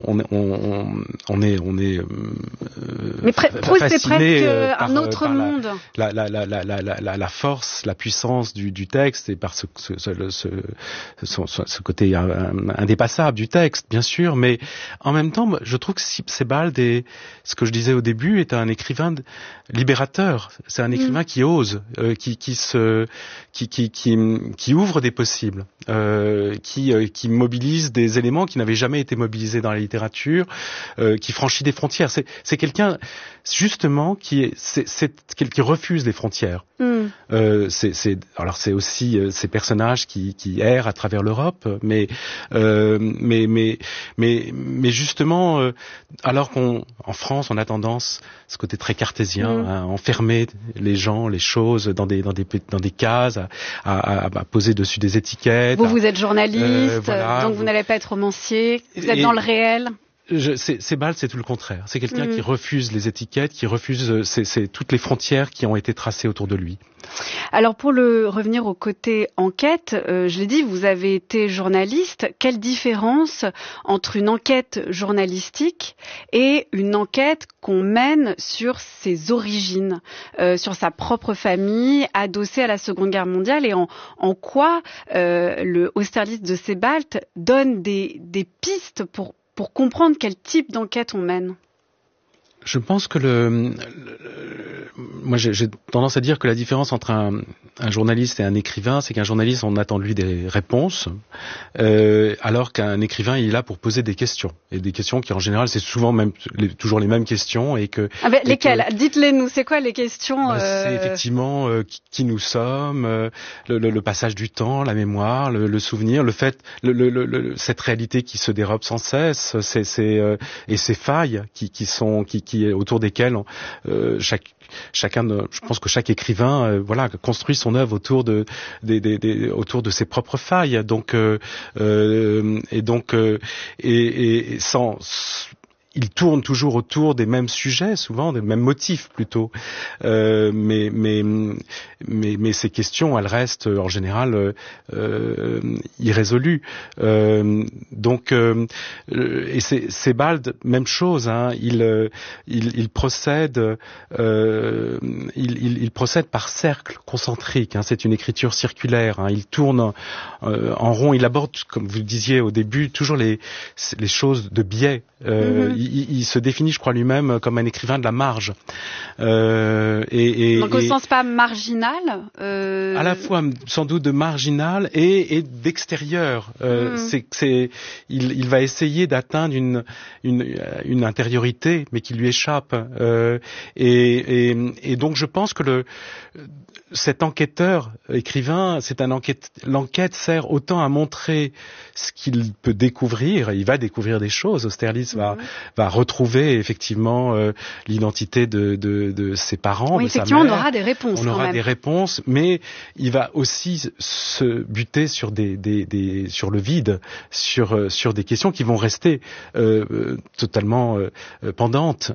on est mais Proust c'est fasciné presque un autre monde. La force, la puissance du texte et par ce côté indépassable du texte, bien sûr, mais en même temps, je trouve que Sebald est, ce que je disais au début, est un écrivain libérateur. C'est un écrivain qui ose, qui ouvre des possibles, qui mobilise des éléments qui n'avaient jamais été mobilisés dans la littérature, qui franchit des frontières. C'est quelqu'un justement qui refuse les frontières. C'est aussi ces personnages qui errent à travers l'Europe, mais justement, alors qu'en France on a tendance, ce côté très cartésien, à enfermer les gens, les choses dans des cases, à poser dessus des étiquettes. Vous êtes journaliste, voilà, donc vous n'allez pas être romancier, vous êtes dans le réel. Sebald, c'est tout le contraire. C'est quelqu'un qui refuse les étiquettes, qui refuse toutes les frontières qui ont été tracées autour de lui. Alors pour revenir au côté enquête, je l'ai dit, vous avez été journaliste. Quelle différence entre une enquête journalistique et une enquête qu'on mène sur ses origines, sur sa propre famille, adossée à la Seconde Guerre mondiale, et en quoi le Austerlitz de Sebald donne des pistes pour comprendre quel type d'enquête on mène? Je pense que moi j'ai tendance à dire que la différence entre un journaliste et un écrivain, c'est qu'un journaliste, on attend de lui des réponses, alors qu'un écrivain, il est là pour poser des questions. Et des questions qui, en général, c'est souvent toujours les mêmes questions. Lesquelles? Dites-les nous, c'est quoi les questions? C'est effectivement qui nous sommes, le passage du temps, la mémoire, le souvenir, le fait, cette réalité qui se dérobe sans cesse, et ces failles qui autour desquelles je pense que chaque écrivain construit son œuvre autour de ses propres failles, il tourne toujours autour des mêmes sujets, souvent des mêmes motifs plutôt, mais ces questions, elles restent en général irrésolues. Et Sebald, même chose, hein, il procède par cercles concentriques. Hein, c'est une écriture circulaire. Hein, il tourne en rond. Il aborde, comme vous le disiez au début, toujours les choses de biais. Il se définit, je crois, lui-même comme un écrivain de la marge. Donc au sens pas marginal à la fois, sans doute, de marginal et d'extérieur. Il va essayer d'atteindre une intériorité, mais qui lui échappe. Et donc, je pense que cet enquêteur, écrivain, l'enquête sert autant à montrer ce qu'il peut découvrir. Il va découvrir des choses. Austerlitz va retrouver effectivement l'identité de ses parents, oui, de sa mère. On aura des réponses. On aura des réponses, mais il va aussi se buter sur sur le vide, sur des questions qui vont rester totalement pendantes.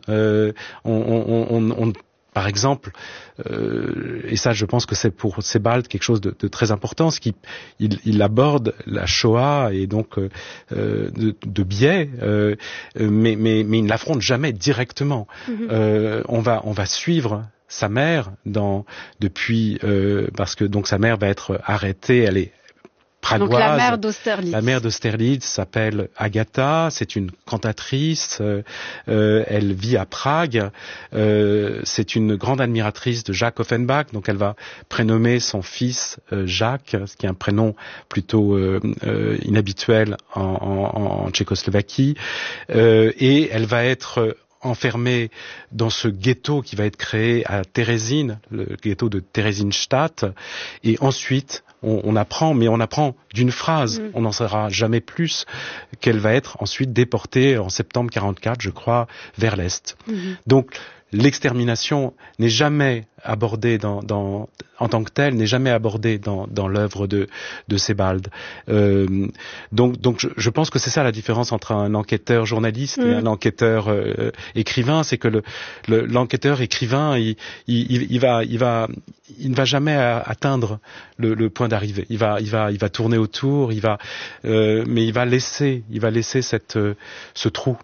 Par exemple, et ça je pense que c'est pour Sebald quelque chose de très important, c'est qu'il aborde la Shoah et donc de biais, mais il ne l'affronte jamais directement. On va suivre sa mère parce que donc sa mère va être arrêtée, elle est pragoise. Donc la mère d'Austerlitz. La mère d'Austerlitz s'appelle Agatha, c'est une cantatrice, elle vit à Prague, c'est une grande admiratrice de Jacques Offenbach, donc elle va prénommer son fils Jacques, ce qui est un prénom plutôt inhabituel en Tchécoslovaquie, et elle va être enfermée dans ce ghetto qui va être créé à Térésine, le ghetto de Theresienstadt, et ensuite on apprend d'une phrase, on n'en saura jamais plus, qu'elle va être ensuite déportée en septembre 1944, je crois, vers l'Est. Donc l'extermination n'est jamais abordée en tant que telle, n'est jamais abordée dans l'œuvre de Sebald. Donc je pense que c'est ça la différence entre un enquêteur journaliste et un enquêteur écrivain, c'est que l'enquêteur écrivain, il ne va jamais atteindre le point d'arrivée. Il va tourner autour, mais il va laisser ce trou